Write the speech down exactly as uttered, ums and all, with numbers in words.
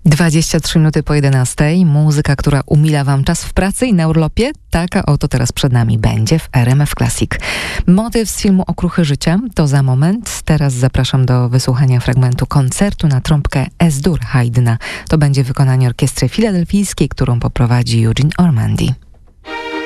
dwadzieścia trzy minuty po jedenastej. Muzyka, która umila wam czas w pracy i na urlopie. Taka oto teraz przed nami będzie w R M F Classic. Motyw z filmu Okruchy życia to za moment. Teraz zapraszam do wysłuchania fragmentu koncertu na trąbkę Es-dur Haydna. To będzie wykonanie orkiestry filadelfijskiej, którą poprowadzi Eugene Ormandy.